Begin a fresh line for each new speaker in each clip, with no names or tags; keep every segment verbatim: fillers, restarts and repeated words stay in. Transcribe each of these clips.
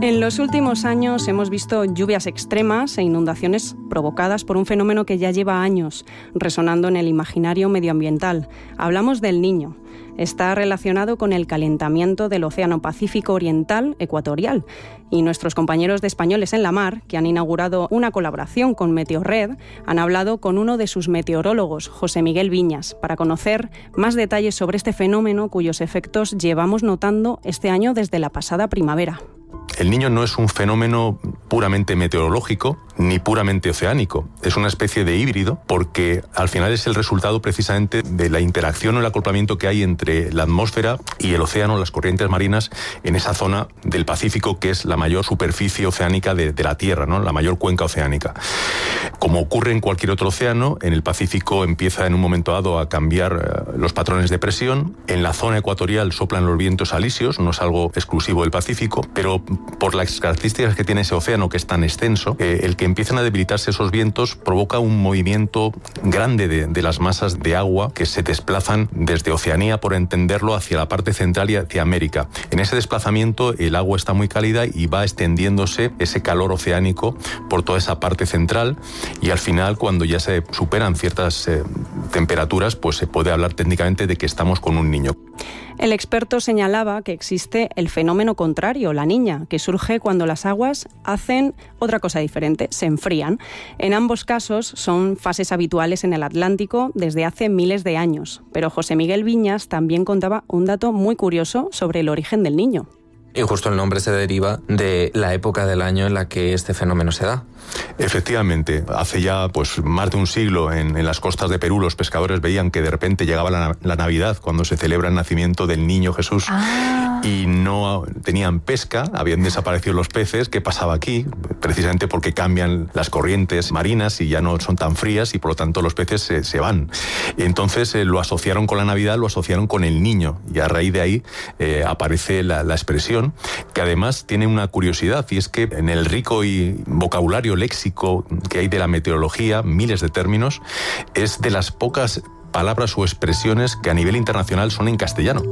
En los últimos años hemos visto lluvias extremas e inundaciones provocadas por un fenómeno que ya lleva años resonando en el imaginario medioambiental. Hablamos del Niño. Está relacionado con el calentamiento del Océano Pacífico Oriental Ecuatorial. Y nuestros compañeros de Españoles en la Mar, que han inaugurado una colaboración con Meteorred, han hablado con uno de sus meteorólogos, José Miguel Viñas, para conocer más detalles sobre este fenómeno cuyos efectos llevamos notando este año desde la pasada primavera.
El Niño no es un fenómeno puramente meteorológico ni puramente oceánico. Es una especie de híbrido porque al final es el resultado precisamente de la interacción o el acoplamiento que hay entre la atmósfera y el océano, las corrientes marinas, en esa zona del Pacífico que es la mayor superficie oceánica de, de la Tierra, ¿no? La mayor cuenca oceánica. Como ocurre en cualquier otro océano, en el Pacífico empieza en un momento dado a cambiar uh, los patrones de presión. En la zona ecuatorial soplan los vientos alisios, no es algo exclusivo del Pacífico, pero por las características que tiene ese océano que es tan extenso, eh, el que empiezan a debilitarse esos vientos provoca un movimiento grande de, de las masas de agua que se desplazan desde Oceanía, por entenderlo, hacia la parte central y hacia América. En ese desplazamiento el agua está muy cálida y va extendiéndose ese calor oceánico por toda esa parte central y al final, cuando ya se superan ciertas eh, temperaturas, pues se puede hablar técnicamente de que estamos con un niño.
El experto señalaba que existe el fenómeno contrario, la niña, que surge cuando las aguas hacen otra cosa diferente, se enfrían. En ambos casos son fases habituales en el Atlántico desde hace miles de años. Pero José Miguel Viñas también contaba un dato muy curioso sobre el origen del Niño.
Y justo el nombre se deriva de la época del año en la que este fenómeno se da.
Efectivamente, hace ya pues más de un siglo en, en las costas de Perú los pescadores veían que de repente llegaba la, la Navidad, cuando se celebra el nacimiento del Niño Jesús, ah. y no tenían pesca, habían desaparecido los peces. ¿Qué pasaba aquí? Precisamente porque cambian las corrientes marinas y ya no son tan frías y por lo tanto los peces se, se van. Entonces eh, lo asociaron con la Navidad, lo asociaron con el Niño y a raíz de ahí eh, aparece la, la expresión, que además tiene una curiosidad, y es que en el rico y vocabulario léxico que hay de la meteorología, miles de términos, es de las pocas palabras o expresiones que a nivel internacional son en castellano.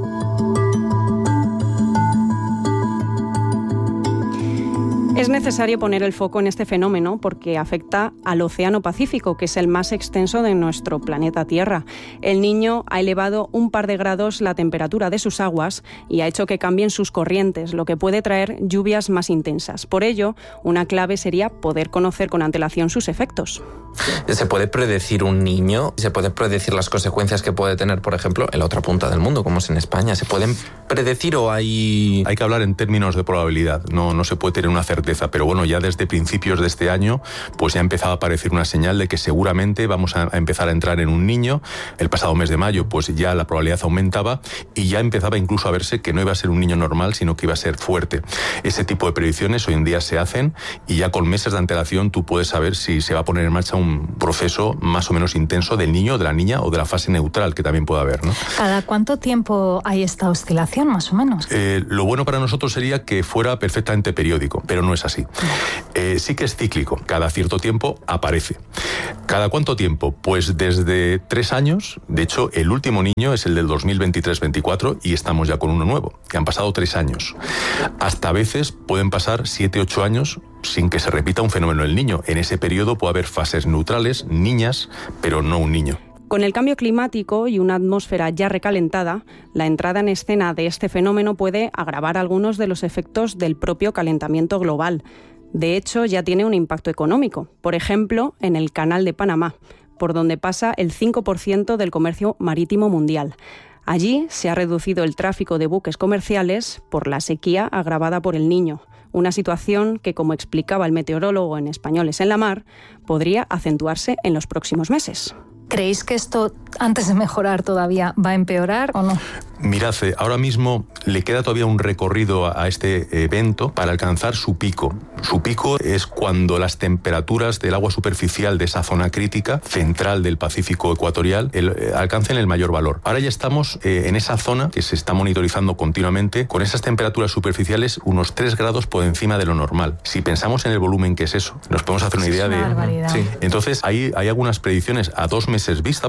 Es necesario poner el foco en este fenómeno porque afecta al Océano Pacífico, que es el más extenso de nuestro planeta Tierra. El Niño ha elevado un par de grados la temperatura de sus aguas y ha hecho que cambien sus corrientes, lo que puede traer lluvias más intensas. Por ello, una clave sería poder conocer con antelación sus efectos.
¿Se puede predecir un niño? ¿Se puede predecir las consecuencias que puede tener, por ejemplo, en la otra punta del mundo, como es en España? ¿Se pueden predecir o hay...?
Hay que hablar en términos de probabilidad, no, no se puede tener una certeza, pero bueno, ya desde principios de este año pues ya ha empezado a aparecer una señal de que seguramente vamos a, a empezar a entrar en un niño. El pasado mes de mayo pues ya la probabilidad aumentaba y ya empezaba incluso a verse que no iba a ser un niño normal, sino que iba a ser fuerte. Ese tipo de predicciones hoy en día se hacen y ya con meses de antelación tú puedes saber si se va a poner en marcha un proceso más o menos intenso del niño, de la niña o de la fase neutral que también puede haber, ¿no?
¿Cada cuánto tiempo hay esta oscilación, más o menos?
Eh, lo bueno para nosotros sería que fuera perfectamente periódico, pero no es así. Eh, sí que es cíclico, cada cierto tiempo aparece. ¿Cada cuánto tiempo? Pues desde tres años, de hecho el último niño es el del dos mil veintitrés veinticuatro y estamos ya con uno nuevo, que han pasado tres años. Hasta a veces pueden pasar siete, ocho años sin que se repita un fenómeno del Niño. En ese periodo puede haber fases neutrales, niñas, pero no un niño.
Con el cambio climático y una atmósfera ya recalentada, la entrada en escena de este fenómeno puede agravar algunos de los efectos del propio calentamiento global. De hecho, ya tiene un impacto económico. Por ejemplo, en el Canal de Panamá, por donde pasa el cinco por ciento del comercio marítimo mundial. Allí se ha reducido el tráfico de buques comerciales por la sequía agravada por el Niño. Una situación que, como explicaba el meteorólogo en Españoles en la Mar, podría acentuarse en los próximos meses.
¿Creéis que esto, antes de mejorar todavía, va a empeorar o no?
Mirad, ahora mismo le queda todavía un recorrido a este evento para alcanzar su pico. Su pico es cuando las temperaturas del agua superficial de esa zona crítica central del Pacífico ecuatorial el, eh, alcancen el mayor valor. Ahora ya estamos eh, en esa zona que se está monitorizando continuamente, con esas temperaturas superficiales unos tres grados por encima de lo normal. Si pensamos en el volumen que es eso, nos podemos hacer una idea
es una
de...
barbaridad.
Sí. Entonces, hay, hay algunas predicciones a dos meses vista, porque ese pico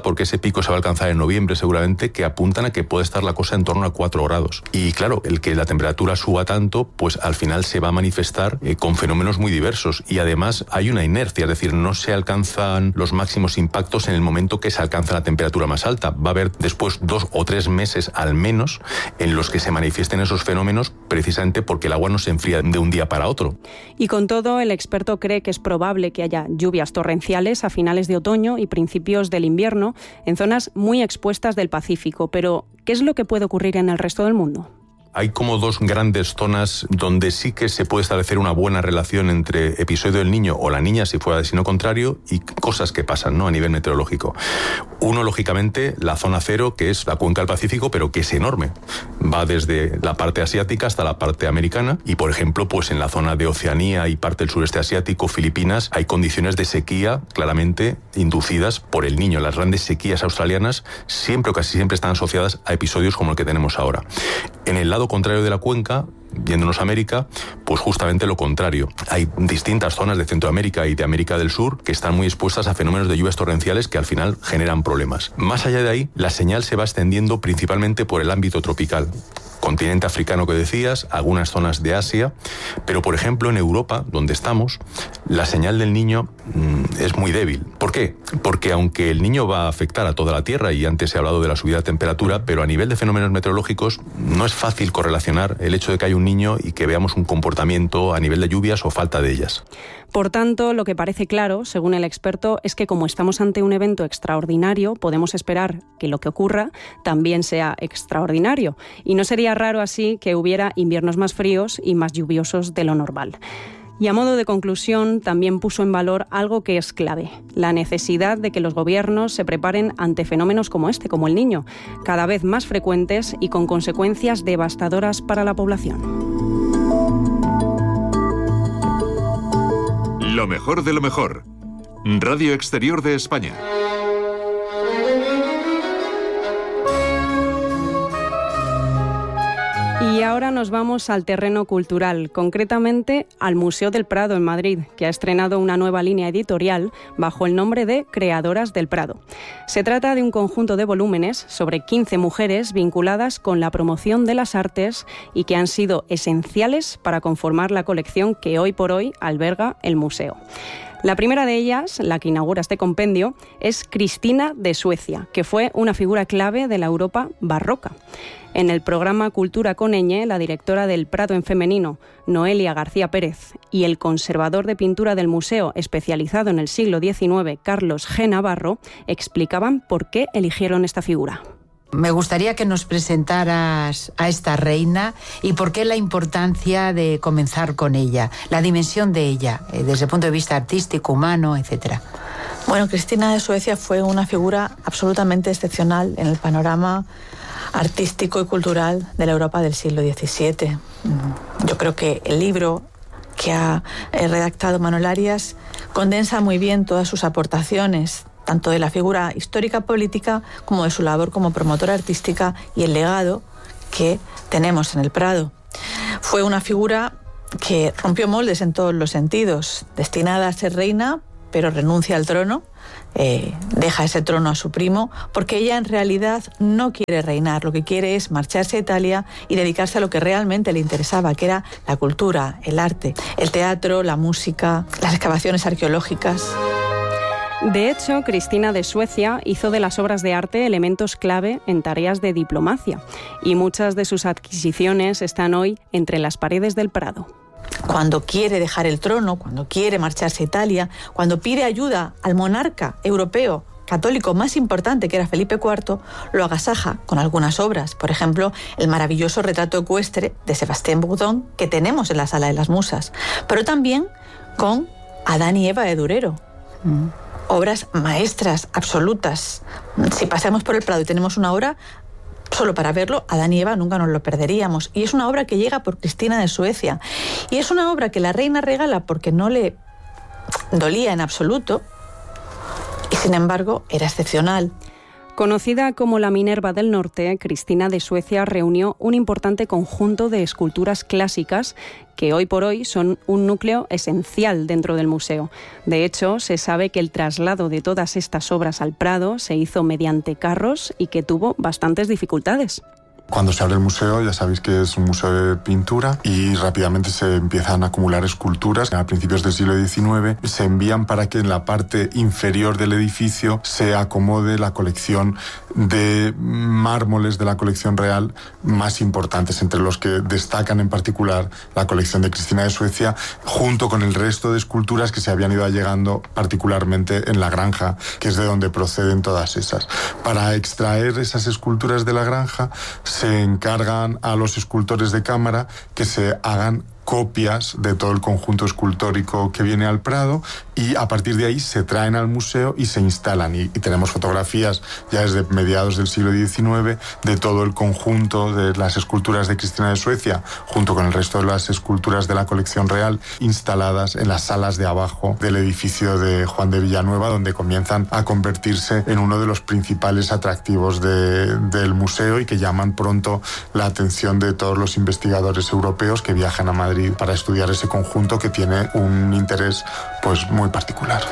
pico se va a alcanzar en noviembre seguramente, que apuntan a que puede estar la cosa en torno a cuatro grados. Y claro, el que la temperatura suba tanto, pues al final se va a manifestar eh, con fenómenos muy diversos. Y además hay una inercia, es decir, no se alcanzan los máximos impactos en el momento que se alcanza la temperatura más alta. Va a haber después dos o tres meses al menos en los que se manifiesten esos fenómenos, precisamente porque el agua no se enfría de un día para otro.
Y con todo, el experto cree que es probable que haya lluvias torrenciales a finales de otoño y principios del invierno en zonas muy expuestas del Pacífico. Pero, ¿qué es lo que puede ocurrir en el resto del mundo?
Hay como dos grandes zonas donde sí que se puede establecer una buena relación entre episodio del niño o la niña, si fuera de signo contrario, y cosas que pasan, ¿no?, a nivel meteorológico. Uno, lógicamente, la zona cero, que es la cuenca del Pacífico, pero que es enorme. Va desde la parte asiática hasta la parte americana y, por ejemplo, pues en la zona de Oceanía y parte del sureste asiático, Filipinas, hay condiciones de sequía claramente inducidas por el niño. Las grandes sequías australianas siempre o casi siempre están asociadas a episodios como el que tenemos ahora. En el lado contrario de la cuenca, viéndonos a América, pues justamente lo contrario. Hay distintas zonas de Centroamérica y de América del Sur que están muy expuestas a fenómenos de lluvias torrenciales que al final generan problemas. Más allá de ahí, la señal se va extendiendo principalmente por el ámbito tropical. Continente africano que decías, algunas zonas de Asia, pero por ejemplo en Europa, donde estamos, la señal del niño mmm, es muy débil. ¿Por qué? Porque aunque el niño va a afectar a toda la Tierra, y antes he hablado de la subida de temperatura, pero a nivel de fenómenos meteorológicos no es fácil correlacionar el hecho de que haya un niño y que veamos un comportamiento a nivel de lluvias o falta de ellas.
Por tanto, lo que parece claro, según el experto, es que como estamos ante un evento extraordinario, podemos esperar que lo que ocurra también sea extraordinario. Y no sería raro así que hubiera inviernos más fríos y más lluviosos de lo normal. Y a modo de conclusión, también puso en valor algo que es clave, la necesidad de que los gobiernos se preparen ante fenómenos como este, como el Niño, cada vez más frecuentes y con consecuencias devastadoras para la población.
Lo mejor de lo mejor. Radio Exterior de España.
Y ahora nos vamos al terreno cultural, concretamente al Museo del Prado en Madrid, que ha estrenado una nueva línea editorial bajo el nombre de Creadoras del Prado. Se trata de un conjunto de volúmenes sobre quince mujeres vinculadas con la promoción de las artes y que han sido esenciales para conformar la colección que hoy por hoy alberga el museo. La primera de ellas, la que inaugura este compendio, es Cristina de Suecia, que fue una figura clave de la Europa barroca. En el programa Cultura con ñ, la directora del Prado en femenino, Noelia García Pérez, y el conservador de pintura del museo especializado en el siglo diecinueve, Carlos G. Navarro, explicaban por qué eligieron esta figura.
Me gustaría que nos presentaras a esta reina y por qué la importancia de comenzar con ella, la dimensión de ella, desde el punto de vista artístico, humano, etcétera.
Bueno, Cristina de Suecia fue una figura absolutamente excepcional en el panorama artístico y cultural de la Europa del siglo diecisiete. Yo creo que el libro que ha redactado Manuel Arias condensa muy bien todas sus aportaciones, tanto de la figura histórica política como de su labor como promotora artística y el legado que tenemos en el Prado. Fue una figura que rompió moldes en todos los sentidos, destinada a ser reina, pero renuncia al trono, eh, deja ese trono a su primo, porque ella en realidad no quiere reinar, lo que quiere es marcharse a Italia y dedicarse a lo que realmente le interesaba, que era la cultura, el arte, el teatro, la música, las excavaciones arqueológicas.
De hecho, Cristina de Suecia hizo de las obras de arte elementos clave en tareas de diplomacia, y muchas de sus adquisiciones están hoy entre las paredes del Prado.
Cuando quiere dejar el trono, cuando quiere marcharse a Italia, cuando pide ayuda al monarca europeo católico más importante, que era Felipe cuarto, lo agasaja con algunas obras. Por ejemplo, el maravilloso retrato ecuestre de Sebastián Bourdon, que tenemos en la Sala de las Musas, pero también con Adán y Eva de Durero. Mm. Obras maestras, absolutas. Si pasamos por el Prado y tenemos una obra, solo para verlo, Adán y Eva nunca nos lo perderíamos. Y es una obra que llega por Cristina de Suecia. Y es una obra que la reina regala porque no le dolía en absoluto, y sin embargo era excepcional.
Conocida como la Minerva del Norte, Cristina de Suecia reunió un importante conjunto de esculturas clásicas que hoy por hoy son un núcleo esencial dentro del museo. De hecho, se sabe que el traslado de todas estas obras al Prado se hizo mediante carros y que tuvo bastantes dificultades.
Cuando se abre el museo, ya sabéis que es un museo de pintura y rápidamente se empiezan a acumular esculturas. A principios del siglo diecinueve se envían para que en la parte inferior del edificio se acomode la colección de mármoles de la colección real más importantes, entre los que destacan en particular la colección de Cristina de Suecia, junto con el resto de esculturas que se habían ido allegando particularmente en la granja, que es de donde proceden todas esas. Para extraer esas esculturas de la granja, se encargan a los escultores de cámara que se hagan copias de todo el conjunto escultórico que viene al Prado y a partir de ahí se traen al museo y se instalan. Y, y tenemos fotografías ya desde mediados del siglo diecinueve de todo el conjunto de las esculturas de Cristina de Suecia, junto con el resto de las esculturas de la colección real, instaladas en las salas de abajo del edificio de Juan de Villanueva, donde comienzan a convertirse en uno de los principales atractivos de, del museo y que llaman pronto la atención de todos los investigadores europeos que viajan a Madrid para estudiar ese conjunto que tiene un interés pues muy particular.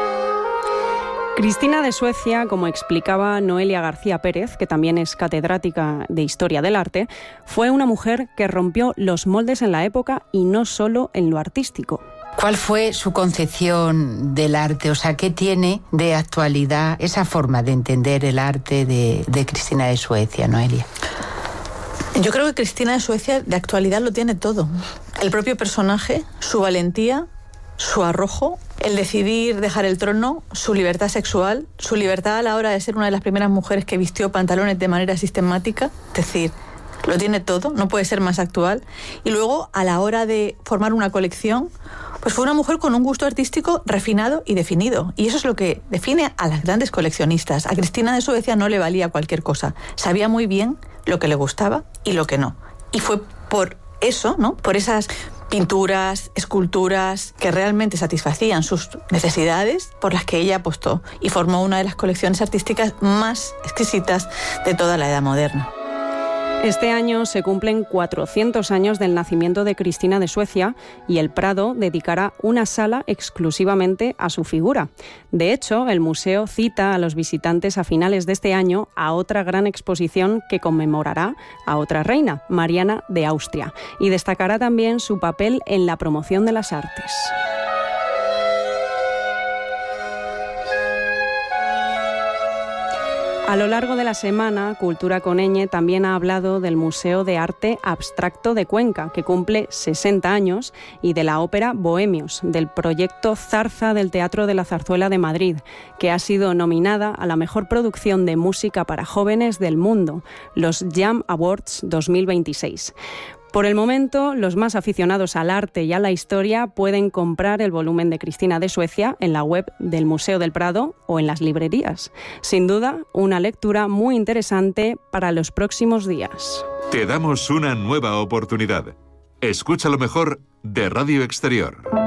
Cristina de Suecia, como explicaba Noelia García Pérez, que también es catedrática de Historia del Arte, fue una mujer que rompió los moldes en la época y no solo en lo artístico.
¿Cuál fue su concepción del arte? O sea, ¿qué tiene de actualidad esa forma de entender el arte de, de Cristina de Suecia, Noelia?
Yo creo que Cristina de Suecia de actualidad lo tiene todo. El propio personaje, su valentía, su arrojo, el decidir dejar el trono, su libertad sexual, su libertad a la hora de ser una de las primeras mujeres que vistió pantalones de manera sistemática. Es decir, lo tiene todo, no puede ser más actual. Y luego, a la hora de formar una colección, pues fue una mujer con un gusto artístico refinado y definido. Y eso es lo que define a las grandes coleccionistas. A Cristina de Suecia no le valía cualquier cosa. Sabía muy bien lo que le gustaba y lo que no. Y fue por eso, ¿no? Por esas pinturas, esculturas que realmente satisfacían sus necesidades, por las que ella apostó y formó una de las colecciones artísticas más exquisitas de toda la Edad Moderna.
Este año se cumplen cuatrocientos años del nacimiento de Cristina de Suecia y el Prado dedicará una sala exclusivamente a su figura. De hecho, el museo cita a los visitantes a finales de este año a otra gran exposición que conmemorará a otra reina, Mariana de Austria, y destacará también su papel en la promoción de las artes. A lo largo de la semana, Cultura con ñ también ha hablado del Museo de Arte Abstracto de Cuenca, que cumple sesenta años, y de la ópera Bohemios, del proyecto Zarza del Teatro de la Zarzuela de Madrid, que ha sido nominada a la mejor producción de música para jóvenes del mundo, los Jam Awards dos mil veintiséis. Por el momento, los más aficionados al arte y a la historia pueden comprar el volumen de Cristina de Suecia en la web del Museo del Prado o en las librerías. Sin duda, una lectura muy interesante para los próximos días.
Te damos una nueva oportunidad. Escucha lo mejor de Radio Exterior.